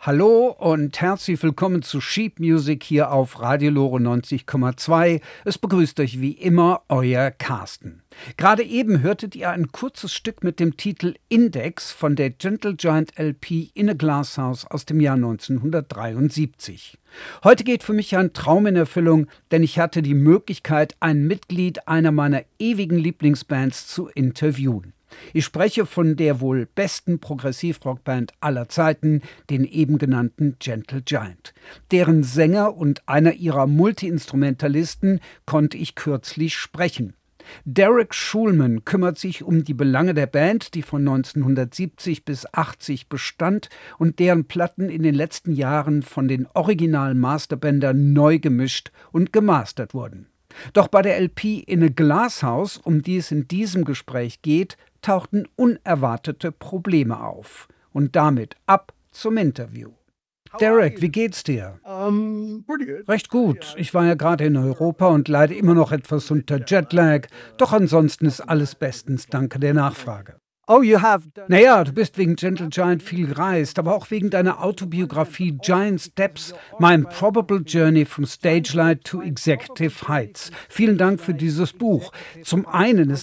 Hallo und herzlich willkommen zu Sheet Music hier auf Radio Lore 90,2. Es begrüßt euch wie immer euer Carsten. Gerade eben hörtet ihr ein kurzes Stück mit dem Titel Index von der Gentle Giant LP In a Glass House aus dem Jahr 1973. Heute geht für mich ein Traum in Erfüllung, denn ich hatte die Möglichkeit, ein Mitglied einer meiner ewigen Lieblingsbands zu interviewen. Ich spreche von der wohl besten Progressivrockband aller Zeiten, den eben genannten Gentle Giant. Deren Sänger und einer ihrer Multiinstrumentalisten konnte ich kürzlich sprechen. Derek Schulman kümmert sich um die Belange der Band, die von 1970 bis 80 bestand und deren Platten in den letzten Jahren von den originalen Masterbändern neu gemischt und gemastert wurden. Doch bei der LP In a Glass House, um die es in diesem Gespräch geht, tauchten unerwartete Probleme auf. Und damit ab zum Interview. Derek, wie geht's dir? Recht gut. Ich war ja gerade in Europa und leide immer noch etwas unter Jetlag. Doch ansonsten ist alles bestens, danke der Nachfrage. Naja, du bist wegen Gentle Giant viel gereist, aber auch wegen deiner Autobiografie Giant Steps, My Improbable Journey from Stage Light to Executive Heights. Vielen Dank für dieses Buch. Zum einen ist